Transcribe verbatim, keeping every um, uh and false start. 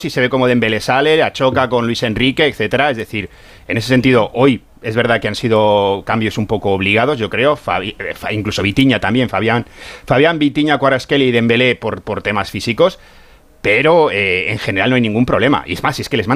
si se ve como Dembélé sale, achoca con Luis Enrique, etcétera. Es decir, en ese sentido, hoy es verdad que han sido cambios un poco obligados, yo creo. Fabi, incluso Vitinha también, Fabián, Fabián Vitinha, Kvaratskhelia y Dembélé por, por temas físicos. Pero eh, en general no hay ningún problema. Y es más, si es que les manda